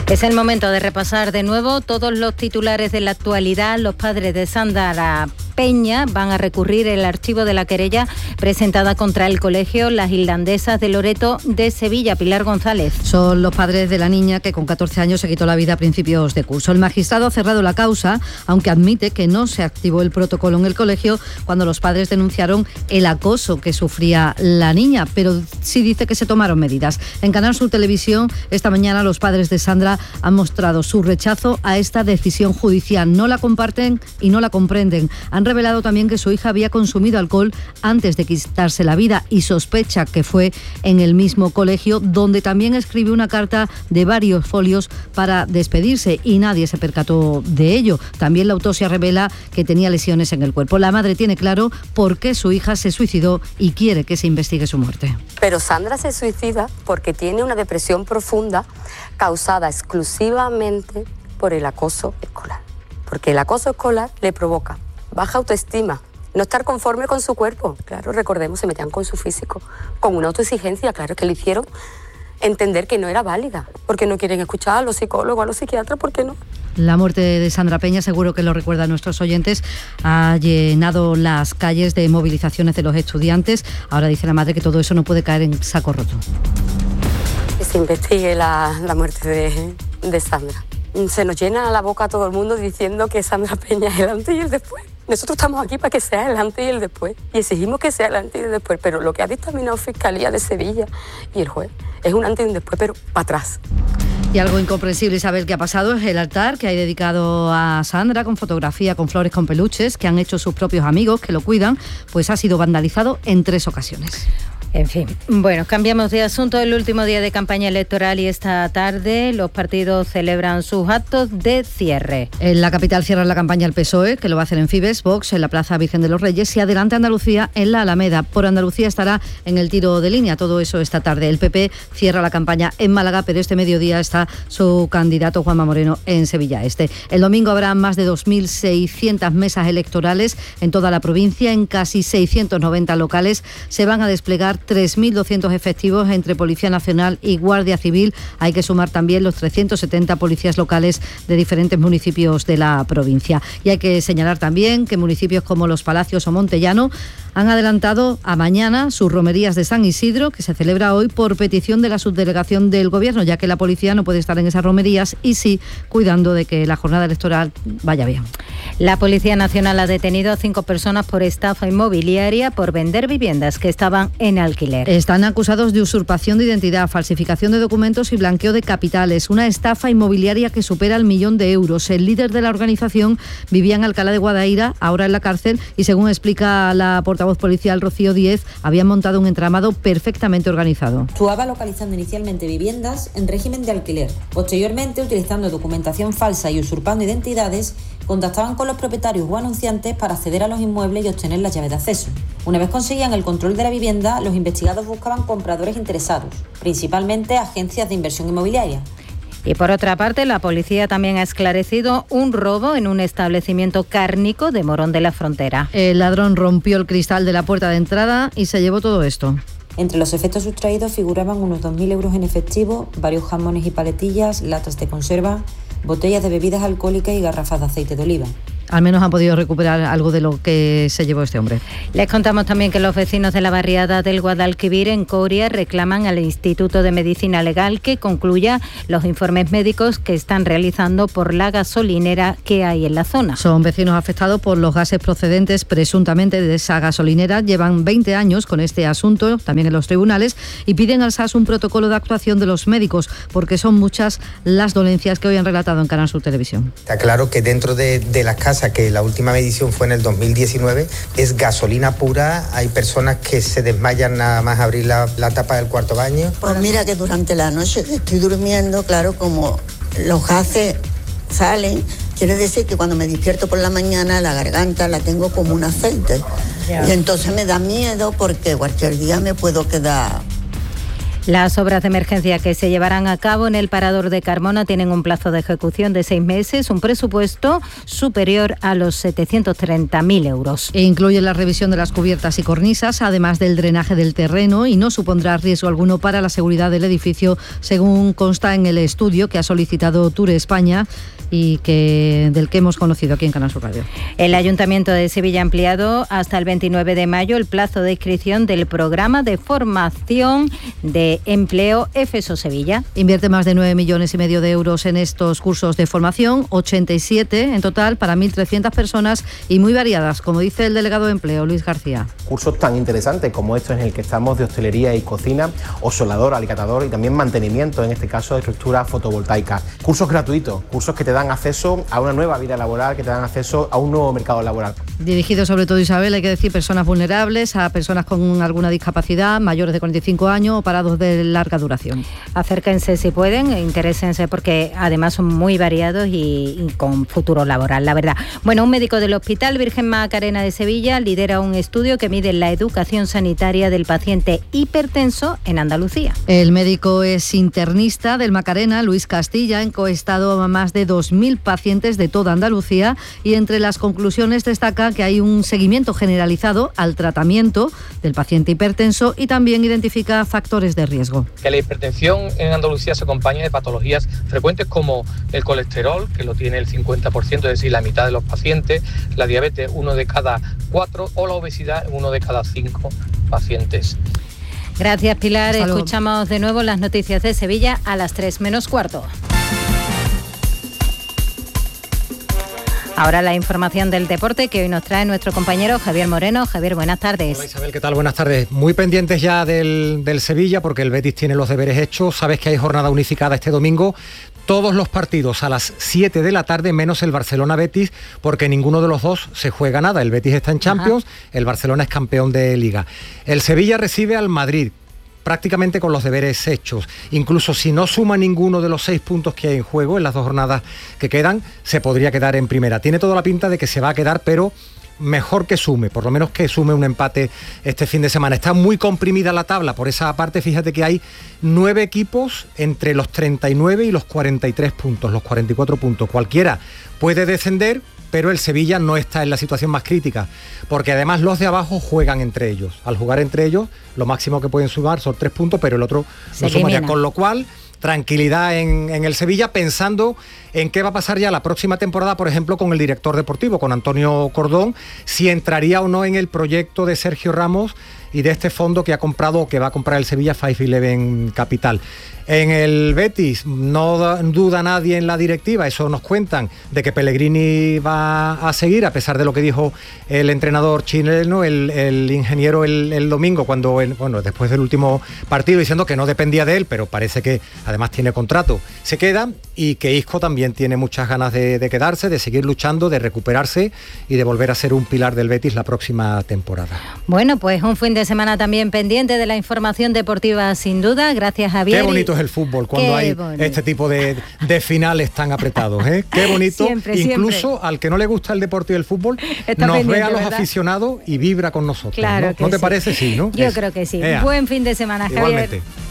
Es el momento de repasar de nuevo todos los titulares de la actualidad. Los padres de Sandra Peña van a recurrir el archivo de la querella presentada contra el colegio Las Irlandesas de Loreto de Sevilla. Pilar González. Son los padres de la niña que con 14 años se quitó la vida a principios de curso. El magistrado ha cerrado la causa, aunque admite que no se activó el protocolo en el colegio cuando los padres denunciaron el acoso que sufría la niña, pero sí dice que se tomaron medidas. En Canal Sur Televisión, esta mañana los padres de Sandra han mostrado su rechazo a esta decisión judicial. No la comparten y no la comprenden. Han revelado también que su hija había consumido alcohol antes de quitarse la vida y sospecha que fue en el mismo colegio, donde también escribió una carta de varios folios para despedirse y nadie se percató de ello. También la autopsia revela que tenía lesiones en el cuerpo. La madre tiene claro por qué su hija se suicidó y quiere que se investigue su muerte. Pero Sandra se suicida porque tiene una depresión profunda causada exclusivamente por el acoso escolar. Porque el acoso escolar le provoca baja autoestima, no estar conforme con su cuerpo. Claro, recordemos, se metían con su físico, con una autoexigencia, claro, que le hicieron entender que no era válida, porque no quieren escuchar a los psicólogos, a los psiquiatras, ¿por qué no? La muerte de Sandra Peña, seguro que lo recuerdan nuestros oyentes, ha llenado las calles de movilizaciones de los estudiantes. Ahora dice la madre que todo eso no puede caer en saco roto. Que se investigue la muerte de Sandra. Se nos llena la boca a todo el mundo diciendo que Sandra Peña es el antes y el después. Nosotros estamos aquí para que sea el antes y el después y exigimos que sea el antes y el después, pero lo que ha dictaminado Fiscalía de Sevilla y el juez es un antes y un después, pero para atrás. Y algo incomprensible, Isabel, que ha pasado es el altar que hay dedicado a Sandra, con fotografía, con flores, con peluches, que han hecho sus propios amigos que lo cuidan, pues ha sido vandalizado en 3 ocasiones. En fin, bueno, cambiamos de asunto. El último día de campaña electoral y esta tarde los partidos celebran sus actos de cierre. En la capital cierra la campaña el PSOE, que lo va a hacer en Fibes, Vox en la Plaza Virgen de los Reyes y Adelante Andalucía en la Alameda. Por Andalucía estará en el tiro de línea, todo eso esta tarde. El PP cierra la campaña en Málaga, pero este mediodía está su candidato Juanma Moreno en Sevilla Este. El domingo habrá más de 2.600 mesas electorales en toda la provincia, en casi 690 locales. Se van a desplegar 3.200 efectivos entre Policía Nacional y Guardia Civil. Hay que sumar también los 370 policías locales de diferentes municipios de la provincia. Y hay que señalar también que municipios como Los Palacios o Montellano han adelantado a mañana sus romerías de San Isidro, que se celebra hoy por petición de la subdelegación del Gobierno, ya que la policía no puede estar en esas romerías y sí cuidando de que la jornada electoral vaya bien. La Policía Nacional ha detenido a 5 personas por estafa inmobiliaria por vender viviendas que estaban en alquiler. Están acusados de usurpación de identidad, falsificación de documentos y blanqueo de capitales. Una estafa inmobiliaria que supera el 1.000.000 de euros. El líder de la organización vivía en Alcalá de Guadaira, ahora en la cárcel, y según explica la portavoz policial Rocío Díez, habían montado un entramado perfectamente organizado. Actuaba localizando inicialmente viviendas en régimen de alquiler. Posteriormente, utilizando documentación falsa y usurpando identidades, contactaban con los propietarios o anunciantes para acceder a los inmuebles y obtener las llaves de acceso. Una vez conseguían el control de la vivienda, los investigados buscaban compradores interesados, principalmente agencias de inversión inmobiliaria. Y por otra parte, la policía también ha esclarecido un robo en un establecimiento cárnico de Morón de la Frontera. El ladrón rompió el cristal de la puerta de entrada y se llevó todo esto. Entre los efectos sustraídos figuraban unos 2.000 euros en efectivo, varios jamones y paletillas, latas de conserva, botellas de bebidas alcohólicas y garrafas de aceite de oliva. Al menos han podido recuperar algo de lo que se llevó este hombre. Les contamos también que los vecinos de la barriada del Guadalquivir en Coria reclaman al Instituto de Medicina Legal que concluya los informes médicos que están realizando por la gasolinera que hay en la zona. Son vecinos afectados por los gases procedentes presuntamente de esa gasolinera. Llevan 20 años con este asunto, también en los tribunales, y piden al SAS un protocolo de actuación de los médicos, porque son muchas las dolencias que hoy han relatado en Canal Sur Televisión. Está claro que dentro de las casas, que la última medición fue en el 2019, es gasolina pura. Hay personas que se desmayan nada más abrir la tapa del cuarto baño. Pues mira que durante la noche que estoy durmiendo, claro, como los gases salen, quiere decir que cuando me despierto por la mañana la garganta la tengo como un aceite. Y entonces me da miedo porque cualquier día me puedo quedar Las obras de emergencia que se llevarán a cabo en el parador de Carmona tienen un plazo de ejecución de 6 meses, un presupuesto superior a los 730.000 euros. E incluye la revisión de las cubiertas y cornisas, además del drenaje del terreno, y no supondrá riesgo alguno para la seguridad del edificio, según consta en el estudio que ha solicitado Tour España y del que hemos conocido aquí en Canal Sur Radio. El Ayuntamiento de Sevilla ha ampliado hasta el 29 de mayo el plazo de inscripción del programa de formación de empleo EFESO Sevilla. Invierte más de 9,5 millones de euros en estos cursos de formación, 87 en total para 1.300 personas y muy variadas, como dice el delegado de empleo, Luis García. Cursos tan interesantes como estos en el que estamos de hostelería y cocina, o soldador, alicatador y también mantenimiento, en este caso de estructura fotovoltaica. Cursos gratuitos, cursos que te dan acceso a una nueva vida laboral, que te dan acceso a un nuevo mercado laboral. Dirigido sobre todo, Isabel, hay que decir, personas vulnerables, a personas con alguna discapacidad, mayores de 45 años o parados de larga duración. Acérquense si pueden, interésense porque además son muy variados y con futuro laboral, la verdad. Bueno, un médico del Hospital Virgen Macarena de Sevilla lidera un estudio que mide la educación sanitaria del paciente hipertenso en Andalucía. El médico es internista del Macarena, Luis Castilla, ha encuestado a más de 2.000 pacientes de toda Andalucía y entre las conclusiones destaca que hay un seguimiento generalizado al tratamiento del paciente hipertenso y también identifica factores de riesgo. Que la hipertensión en Andalucía se acompaña de patologías frecuentes como el colesterol, que lo tiene el 50%, es decir, la mitad de los pacientes, la diabetes 1 de cada 4 o la obesidad 1 de cada 5 pacientes. Gracias, Pilar. Escuchamos de nuevo las noticias de Sevilla a las 3 menos cuarto. Ahora la información del deporte que hoy nos trae nuestro compañero Javier Moreno. Javier, buenas tardes. Hola Isabel, ¿qué tal? Buenas tardes. Muy pendientes ya del Sevilla porque el Betis tiene los deberes hechos. Sabes que hay jornada unificada este domingo. Todos los partidos a las 7 de la tarde, menos el Barcelona-Betis, porque ninguno de los dos se juega nada. El Betis está en Champions, el Barcelona es campeón de Liga. El Sevilla recibe al Madrid, prácticamente con los deberes hechos. Incluso si no suma ninguno de los 6 puntos que hay en juego en las 2 jornadas que quedan, se podría quedar en primera. Tiene toda la pinta de que se va a quedar, pero mejor que sume, por lo menos que sume un empate este fin de semana. Está muy comprimida la tabla, por esa parte fíjate que hay 9 equipos entre los 39 y los 43 puntos, los 44 puntos. Cualquiera puede descender, pero el Sevilla no está en la situación más crítica, porque además los de abajo juegan entre ellos. Al jugar entre ellos, lo máximo que pueden sumar son 3 puntos, pero el otro no sumaría, con lo cual tranquilidad en el Sevilla, pensando en qué va a pasar ya la próxima temporada, por ejemplo, con el director deportivo, con Antonio Cordón, si entraría o no en el proyecto de Sergio Ramos y de este fondo que ha comprado o que va a comprar el Sevilla 511 Capital. En el Betis no duda nadie en la directiva, eso nos cuentan, de que Pellegrini va a seguir, a pesar de lo que dijo el entrenador chileno, el ingeniero el domingo, después del último partido, diciendo que no dependía de él, pero parece que además tiene contrato, se queda, y que Isco también tiene muchas ganas de quedarse, de seguir luchando, de recuperarse y de volver a ser un pilar del Betis la próxima temporada. Bueno, pues un fin de semana también pendiente de la información deportiva, sin duda. Gracias, Javier. Qué bonito es el fútbol cuando hay este tipo de finales tan apretados, ¿eh? Qué bonito. Incluso al que no le gusta el deporte y el fútbol, nos ve a los aficionados y vibra con nosotros. Claro, ¿no? ¿No te parece? Sí, ¿no? Yo creo que sí. Buen fin de semana, Javier. Igualmente.